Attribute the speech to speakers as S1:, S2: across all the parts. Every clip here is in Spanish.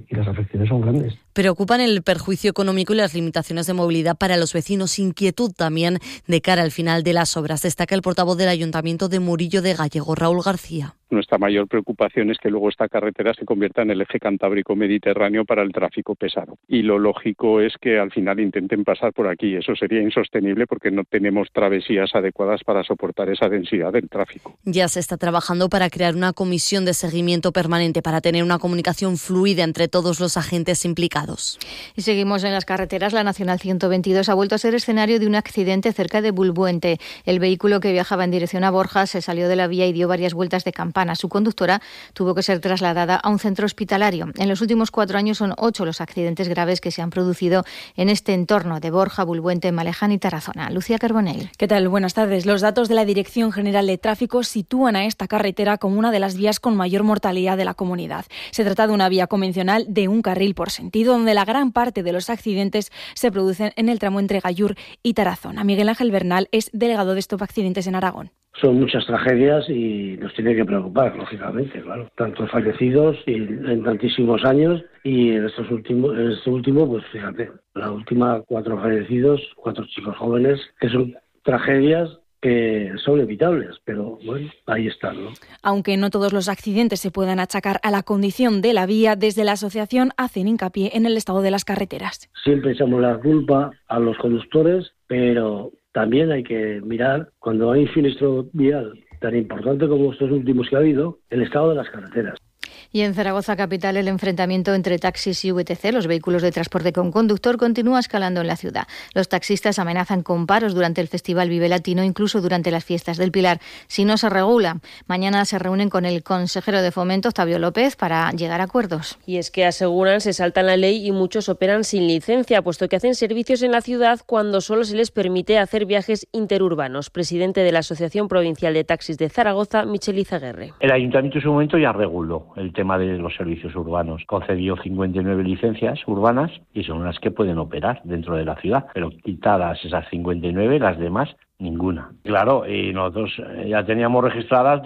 S1: y las afecciones son grandes.
S2: Preocupan el perjuicio económico y las limitaciones de movilidad para los vecinos. Inquietud también de cara al final de las obras. Destaca el portavoz del Ayuntamiento de Murillo de Gállego, Raúl García.
S3: Nuestra mayor preocupación es que luego esta carretera se convierta en el eje cantábrico-mediterráneo para el tráfico pesado. Y lo lógico es que al final intenten pasar por aquí. Eso sería insostenible porque no tenemos travesías adecuadas para soportar esa densidad del tráfico.
S2: Ya se está trabajando para crear una comisión de seguimiento permanente para tener una comunicación fluida entre todos los agentes implicados.
S4: Y seguimos en las carreteras. La Nacional 122 ha vuelto a ser escenario de un accidente cerca de Bulbuente. El vehículo que viajaba en dirección a Borja se salió de la vía y dio varias vueltas de campana. Su conductora tuvo que ser trasladada a un centro hospitalario. En los últimos 4 años son 8 los accidentes graves que se han producido en este entorno de Borja, Bulbuente, Maleján y Tarazona. Lucía Carbonell.
S5: ¿Qué tal? Buenas tardes. Los datos de la Dirección General de Tráfico sitúan a esta carretera como una de las vías con mayor mortalidad de la comunidad. Se trata de una vía convencional de un carril por sentido, donde la gran parte de los accidentes se producen en el tramo entre Gallur y Tarazona. Miguel Ángel Bernal es delegado de Stop Accidentes en Aragón.
S1: Son muchas tragedias y nos tiene que preocupar, lógicamente, claro. Tantos fallecidos en tantísimos años y en este último, pues fíjate, la última 4 fallecidos, 4 chicos jóvenes, que son tragedias que son evitables, pero bueno, ahí están, ¿no?
S5: Aunque no todos los accidentes se puedan achacar a la condición de la vía, desde la asociación hacen hincapié en el estado de las carreteras.
S1: Siempre echamos la culpa a los conductores, pero también hay que mirar, cuando hay un siniestro vial tan importante como estos últimos que ha habido, el estado de las carreteras.
S4: Y en Zaragoza capital el enfrentamiento entre taxis y VTC, los vehículos de transporte con conductor, continúa escalando en la ciudad. Los taxistas amenazan con paros durante el Festival Vive Latino, incluso durante las fiestas del Pilar, si no se regula. Mañana se reúnen con el consejero de Fomento, Octavio López, para llegar a acuerdos.
S6: Y es que aseguran se saltan la ley y muchos operan sin licencia, puesto que hacen servicios en la ciudad cuando solo se les permite hacer viajes interurbanos. Presidente de la Asociación Provincial de Taxis de Zaragoza, Michel Izaguirre.
S7: El Ayuntamiento en su momento ya reguló el tema de los servicios urbanos. Concedió 59 licencias urbanas y son las que pueden operar dentro de la ciudad, pero quitadas esas 59, las demás ninguna. Claro, y nosotros ya teníamos registradas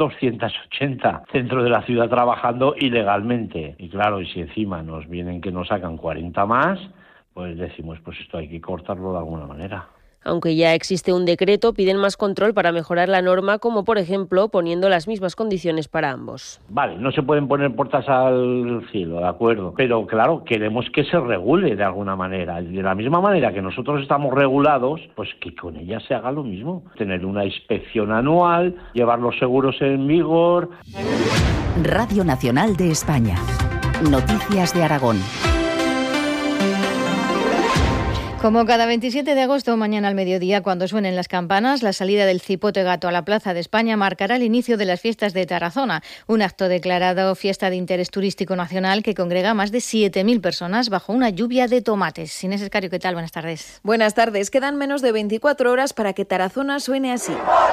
S7: 280 dentro de la ciudad trabajando ilegalmente. Y claro, y si encima nos vienen que nos sacan 40 más, pues decimos, pues esto hay que cortarlo de alguna manera.
S6: Aunque ya existe un decreto, piden más control para mejorar la norma, como por ejemplo poniendo las mismas condiciones para ambos.
S7: Vale, no se pueden poner puertas al cielo, de acuerdo, pero claro, queremos que se regule de alguna manera. De la misma manera que nosotros estamos regulados, pues que con ella se haga lo mismo. Tener una inspección anual, llevar los seguros en vigor.
S8: Radio Nacional de España. Noticias de Aragón.
S4: Como cada 27 de agosto, mañana al mediodía, cuando suenen las campanas, la salida del Cipote Gato a la Plaza de España marcará el inicio de las fiestas de Tarazona, un acto declarado fiesta de interés turístico nacional que congrega a más de 7.000 personas bajo una lluvia de tomates. Inés Escario, ¿qué tal? Buenas tardes.
S9: Buenas tardes. Quedan menos de 24 horas para que Tarazona suene así.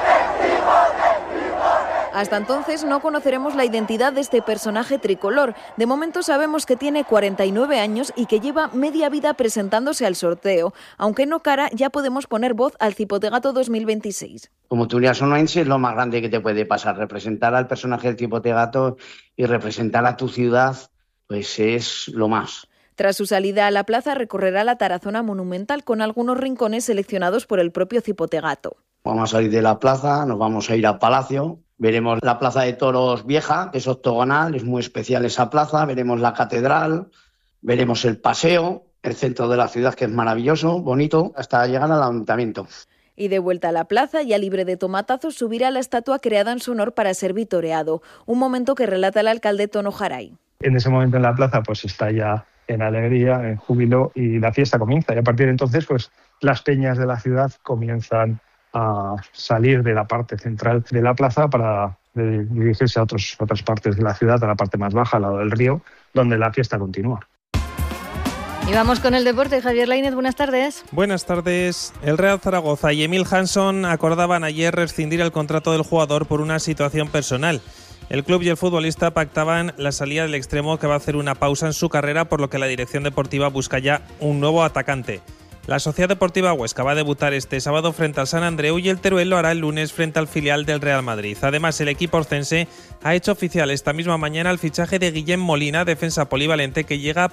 S9: Hasta entonces no conoceremos la identidad de este personaje tricolor. De momento sabemos que tiene 49 años y que lleva media vida presentándose al sorteo. Aunque no cara, ya podemos poner voz al Cipote Gato 2026.
S10: Como turiasonoense es lo más grande que te puede pasar. Representar al personaje del Cipote Gato y representar a tu ciudad, pues es lo más.
S9: Tras su salida a la plaza recorrerá la Tarazona monumental con algunos rincones seleccionados por el propio Cipote Gato.
S10: Vamos a salir de la plaza, nos vamos a ir al Palacio. Veremos la Plaza de Toros Vieja, que es octogonal, es muy especial esa plaza. Veremos la catedral, veremos el paseo, el centro de la ciudad, que es maravilloso, bonito, hasta llegar al ayuntamiento.
S9: Y de vuelta a la plaza, ya libre de tomatazos, subirá la estatua creada en su honor para ser vitoreado. Un momento que relata el alcalde Tono Jaray.
S11: En ese momento en la plaza pues está ya en alegría, en júbilo, y la fiesta comienza. Y a partir de entonces pues las peñas de la ciudad comienzan a salir de la parte central de la plaza para dirigirse a otras partes de la ciudad, a la parte más baja, al lado del río, donde la fiesta continúa.
S4: Y vamos con el deporte. Javier Lainez, buenas tardes.
S12: Buenas tardes. El Real Zaragoza y Emil Hansson acordaban ayer rescindir el contrato del jugador por una situación personal. El club y el futbolista pactaban la salida del extremo, que va a hacer una pausa en su carrera, por lo que la dirección deportiva busca ya un nuevo atacante. La Sociedad Deportiva Huesca va a debutar este sábado frente al San Andreu y el Teruel lo hará el lunes frente al filial del Real Madrid. Además, el equipo orcense ha hecho oficial esta misma mañana el fichaje de Guillem Molina, defensa polivalente que llega